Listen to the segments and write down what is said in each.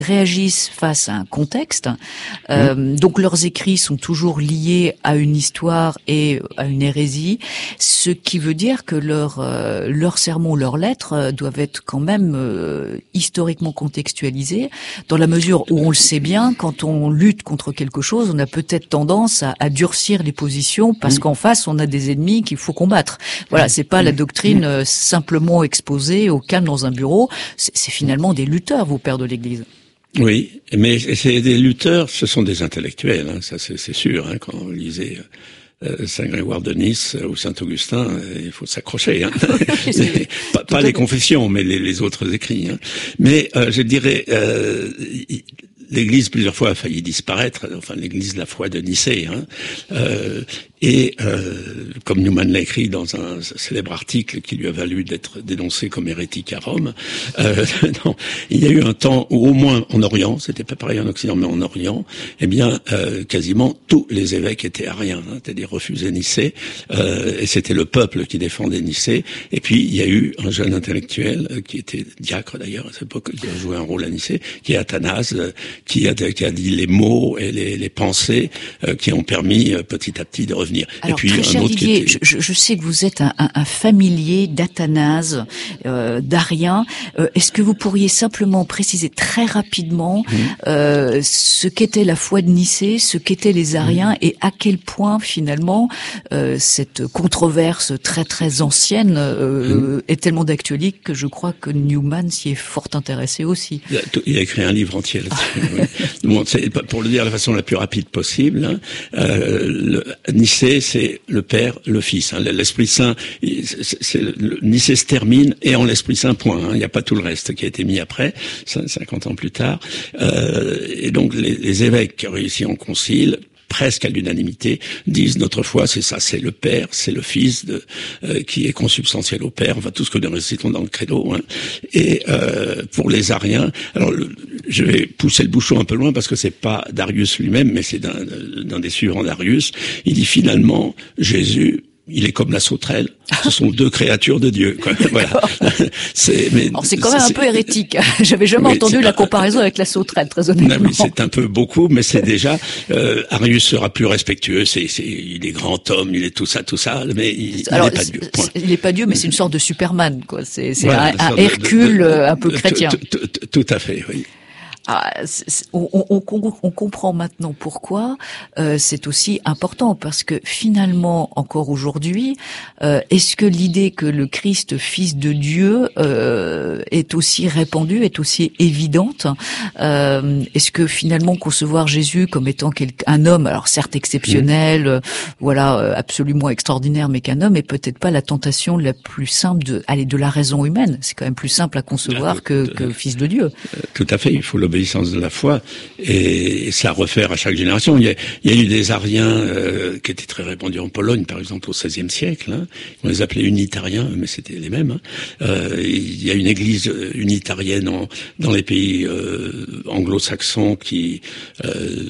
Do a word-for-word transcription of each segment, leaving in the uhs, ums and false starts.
réagissent face à un contexte. Euh, mmh. Donc leurs écrits sont toujours liés à une histoire et à une hérésie, ce qui veut dire que leurs euh, leurs sermons, leurs lettres euh, doivent être quand même euh, historiquement contextualisés, dans la mesure où on le sait bien, quand on lutte contre quelque chose, on a peut-être tendance à, à durcir les positions parce mmh. qu'en face on a des ennemis qu'il faut combattre. Voilà, c'est pas mmh. la doctrine euh, simplement exposée au calme dans un bureau, c'est, c'est finalement des lutteurs, vos pères de l'Église. Oui, mais c'est des lutteurs, ce sont des intellectuels, hein, ça c'est, c'est sûr. Hein, quand on lisait euh, Saint Grégoire de Nice ou Saint Augustin, euh, il faut s'accrocher. Hein. pas pas les confessions, mais les, les autres écrits. Hein. Mais euh, je dirais, euh, l'Église plusieurs fois a failli disparaître. Enfin, l'Église de la foi de Nicée. Hein. Euh, Et euh, comme Newman l'a écrit dans un célèbre article qui lui a valu d'être dénoncé comme hérétique à Rome, euh, non, il y a eu un temps où au moins en Orient, c'était pas pareil en Occident, mais en Orient, eh bien euh, quasiment tous les évêques étaient ariens, hein, c'est-à-dire refusaient Nicée, euh, et c'était le peuple qui défendait Nicée. Et puis il y a eu un jeune intellectuel euh, qui était diacre d'ailleurs à cette époque, qui a joué un rôle à Nicée, qui est Athanase, euh, qui a qui a dit les mots et les, les pensées euh, qui ont permis euh, petit à petit de revenir. Alors, et puis, très cher un autre Didier, qui était... je, je sais que vous êtes un, un, un familier d'Athanase, euh, d'Arien. Euh, est-ce que vous pourriez simplement préciser très rapidement mmh. euh, ce qu'était la foi de Nicée, ce qu'étaient les Ariens, mmh. et à quel point finalement euh, cette controverse très très ancienne euh, mmh. est tellement d'actualité que je crois que Newman s'y est fort intéressé aussi. Il a, il a écrit un livre entier là-dessus. oui. Bon, c'est, pour le dire de la façon la plus rapide possible, hein, euh, le, Nicée, c'est le Père, le Fils. Hein. L'Esprit Saint, c'est, c'est, le, Nicée se termine et en l'Esprit Saint, point. Hein. Il n'y a pas tout le reste qui a été mis après, cinquante ans plus tard. Euh, et donc les, les évêques qui ont réussi en concile, presque à l'unanimité, disent notre foi, c'est ça, c'est le Père, c'est le Fils de, euh, qui est consubstantiel au Père, enfin tout ce que nous récitons dans le credo. Hein. Et euh, pour les Ariens, alors le, je vais pousser le bouchon un peu loin parce que c'est pas Darius lui-même, mais c'est d'un, d'un des suivants Darius. Il dit finalement Jésus, il est comme la sauterelle. Ce sont deux créatures de Dieu. Quoi. Voilà. C'est, mais, alors c'est quand même c'est, un peu hérétique. J'avais jamais oui, entendu la comparaison avec la sauterelle, très honnêtement. Non, oui, c'est un peu beaucoup, mais c'est déjà. Euh, Arius sera plus respectueux. C'est, c'est, il est grand homme, il est tout ça, tout ça, mais il, alors, il n'est pas Dieu. Point. Il n'est pas Dieu, mais c'est une sorte de Superman, quoi. C'est, c'est voilà, un, un Hercule de, de, de, un peu chrétien. Tout, tout, tout, tout à fait, oui. Ah, on, on, on comprend maintenant pourquoi euh, c'est aussi important, parce que finalement, encore aujourd'hui, euh, est-ce que l'idée que le Christ, Fils de Dieu, euh, est aussi répandue, est aussi évidente? euh, Est-ce que finalement concevoir Jésus comme étant un homme, alors certes exceptionnel, euh, voilà, absolument extraordinaire, mais qu'un homme, est peut-être pas la tentation la plus simple de, allez, de la raison humaine? C'est quand même plus simple à concevoir que, que Fils de Dieu. Tout à fait, il faut l'obéissance de la foi, et c'est à refaire à chaque génération. Il y a, il y a eu des Ariens euh, qui étaient très répandus en Pologne, par exemple au seizième siècle. Hein. On les appelait unitariens, mais c'était les mêmes. Hein. Euh, il y a une église unitarienne en, dans les pays euh, anglo-saxons qui euh,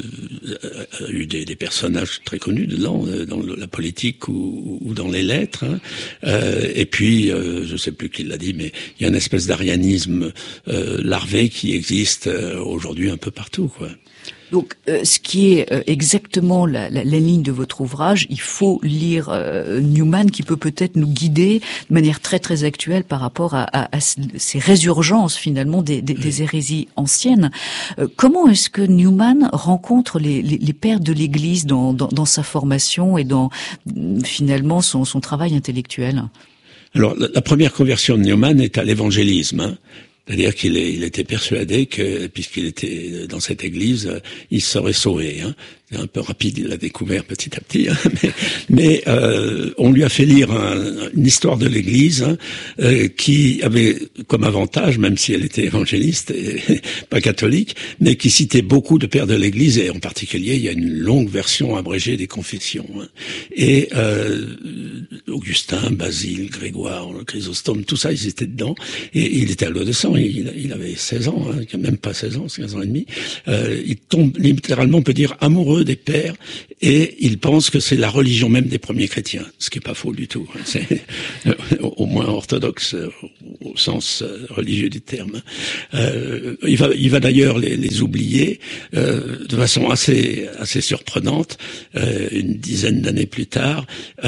a eu des, des personnages très connus dedans, dans la politique ou, ou dans les lettres. Hein. Euh, et puis, euh, je ne sais plus qui l'a dit, mais il y a une espèce d'arianisme euh, larvé qui existe euh, aujourd'hui un peu partout, quoi. Donc, euh, ce qui est euh, exactement la, la, la ligne de votre ouvrage, il faut lire euh, Newman, qui peut peut-être nous guider de manière très très actuelle par rapport à, à, à ces résurgences finalement des, des, des hérésies anciennes. Euh, comment est-ce que Newman rencontre les, les, les pères de l'Église dans, dans, dans sa formation et dans finalement son, son travail intellectuel? Alors, la, la première conversion de Newman est à l'évangélisme. Hein. C'est-à-dire qu'il est, il était persuadé que, puisqu'il était dans cette église, il serait sauvé. Hein. C'est un peu rapide, il l'a découvert petit à petit. Hein. Mais, mais euh, on lui a fait lire un, une histoire de l'église hein, euh, qui avait comme avantage, même si elle était évangéliste et pas catholique, mais qui citait beaucoup de pères de l'église, et en particulier, il y a une longue version abrégée des confessions. Hein. Et euh, Augustin, Basile, Grégoire, Chrysostome, tout ça, ils étaient dedans. Et il était adolescent, il, il avait seize ans, hein, même pas seize ans, quinze ans et demi. Euh, il tombe littéralement, on peut dire, amoureux des pères, et il pense que c'est la religion même des premiers chrétiens, ce qui est pas faux du tout. C'est au moins orthodoxe au sens euh, religieux du terme. Euh, il va, il va d'ailleurs les, les oublier euh, de façon assez, assez surprenante. Euh, une dizaine d'années plus tard,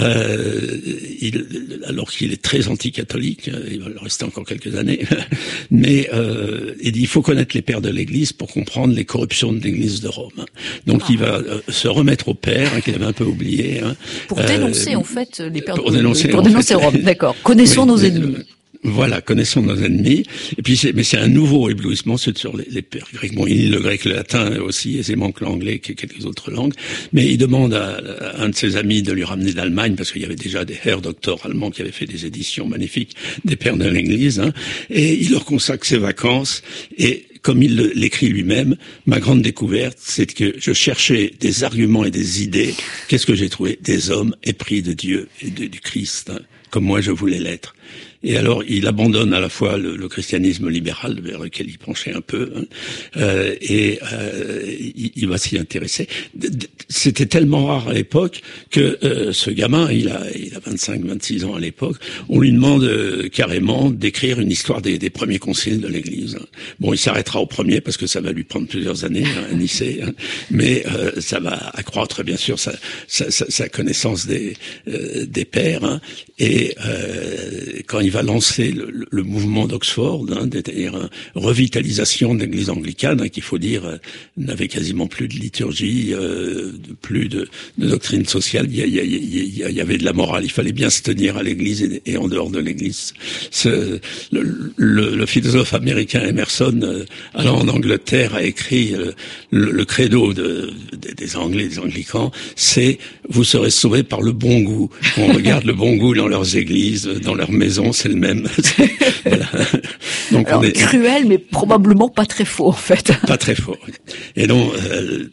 euh, il, alors qu'il est très anticatholique, il va le rester encore quelques années, mais euh, il dit il faut connaître les pères de l'Église pour comprendre les corruptions de l'Église de Rome. Donc ah. il va euh, se remettre aux pères, hein, qu'il avait un peu oublié. Hein, pour dénoncer euh, en fait les pères pour de dénoncer, pour dénoncer Rome. D'accord. Connaissons oui, nos ennemis. Voilà, connaissons nos ennemis. Et puis, c'est, mais c'est un nouveau éblouissement sur les, les pères grecs. Bon, il lit le grec, le latin aussi aisément que l'anglais, que quelques autres langues. Mais il demande à, à un de ses amis de lui ramener d'Allemagne, parce qu'il y avait déjà des Herr docteurs allemands qui avaient fait des éditions magnifiques des pères de l'Église. Hein, et il leur consacre ses vacances. Et comme il l'écrit lui-même, ma grande découverte, c'est que je cherchais des arguments et des idées. Qu'est-ce que j'ai trouvé? Des hommes épris de Dieu et de, du Christ, hein, comme moi je voulais l'être. Et alors, il abandonne à la fois le, le christianisme libéral, vers lequel il penchait un peu, hein, euh, et euh, il, il va s'y intéresser. C'était tellement rare à l'époque que euh, ce gamin, il a, il a vingt-cinq, vingt-six ans à l'époque, on lui demande euh, carrément d'écrire une histoire des, des premiers conciles de l'Église. Bon, il s'arrêtera au premier parce que ça va lui prendre plusieurs années hein, à Nicée, hein, mais euh, ça va accroître bien sûr sa, sa, sa, sa connaissance des, euh, des pères. Hein, et euh, quand il va lancer le, le, le mouvement d'Oxford, hein, c'est-à-dire une revitalisation de l'Église anglicane, hein, qu'il faut dire euh, n'avait quasiment plus de liturgie, euh, plus de, de doctrine sociale. Il y, a, il, y a, il, y a, il y avait de la morale. Il fallait bien se tenir à l'Église et, et en dehors de l'Église. Ce, le, le, le philosophe américain Emerson, euh, allant en Angleterre, a écrit euh, le, le credo de, de, des Anglais, des Anglicans, c'est « Vous serez sauvés par le bon goût ». On regarde le bon goût dans leurs églises, dans leurs maisons, c'est le même. Voilà. Donc alors, on est cruel, mais probablement pas très faux, en fait. Pas très faux. Et donc, euh,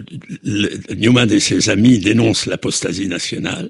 le, le, Newman et ses amis dénoncent l'apostasie nationale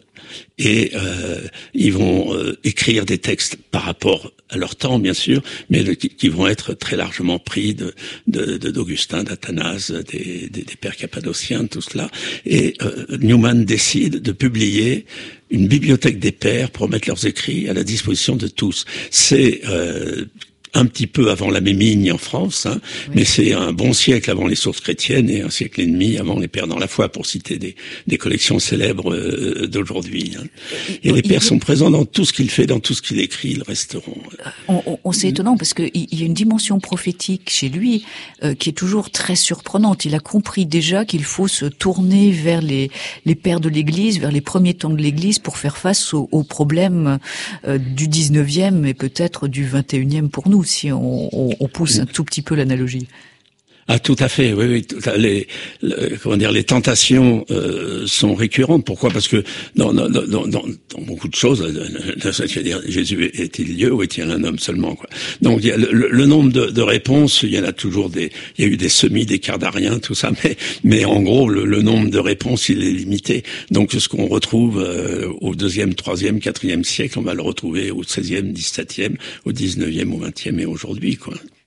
et euh, ils vont euh, écrire des textes par rapport à leur temps, bien sûr, mais de, qui, qui vont être très largement pris de, de, de d'Augustin, d'Athanase, des, des, des pères cappadociens, tout cela. Et euh, Newman décide de publier une bibliothèque des pères pour mettre leurs écrits à la disposition de tous. C'est euh, un petit peu avant la Mémigne en France, hein, oui. mais c'est un bon siècle avant les sources chrétiennes et un siècle et demi avant les pères dans la foi, pour citer des, des collections célèbres euh, d'aujourd'hui. Hein. Et il, les pères il... sont présents dans tout ce qu'il fait, dans tout ce qu'il écrit, ils resteront. On, on, on c'est étonnant parce qu'il y a une dimension prophétique chez lui euh, qui est toujours très surprenante. Il a compris déjà qu'il faut se tourner vers les, les pères de l'Église, vers les premiers temps de l'Église pour faire face aux, aux problèmes euh, du dix-neuvième et peut-être du vingt et unième pour nous, si on, on, on pousse un tout petit peu l'analogie. Ah, tout à fait, oui, oui. Tout à, les, le, comment dire, les tentations euh, sont récurrentes. Pourquoi? Parce que dans, dans, dans, dans, dans beaucoup de choses, je veux dire, Jésus est-il Dieu ou est-il un homme seulement, quoi. Donc, il y a le, le nombre de, de réponses, il y en a toujours des, il y a eu des semis, des quarts d'ariens, tout ça, mais, mais en gros, le, le nombre de réponses, il est limité. Donc, ce qu'on retrouve euh, au deuxième, troisième, quatrième siècle, on va le retrouver au seizième, dix-septième, au dix-neuvième, au vingtième et aujourd'hui, quoi.